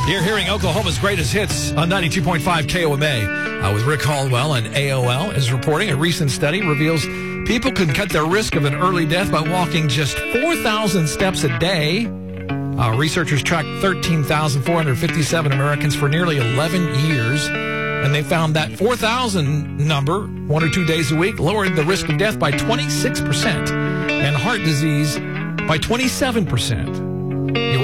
You're hearing Oklahoma's greatest hits on 92.5 KOMA with Rick Caldwell, and AOL is reporting a recent study reveals people can cut their risk of an early death by walking just 4,000 steps a day. Researchers tracked 13,457 Americans for nearly 11 years, and they found that 4,000 number, 1 or 2 days a week, lowered the risk of death by 26% and heart disease by 27%.